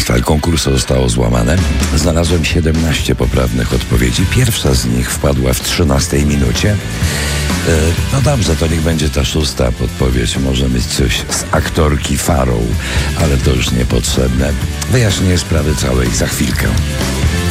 Państwa, konkurs zostało złamane. Znalazłem 17 poprawnych odpowiedzi. Pierwsza z nich wpadła w 13 minucie. No dobrze, to niech będzie ta 6. podpowiedź. Może mieć coś z aktorki Farrow, ale to już niepotrzebne. Wyjaśnię sprawy całej za chwilkę.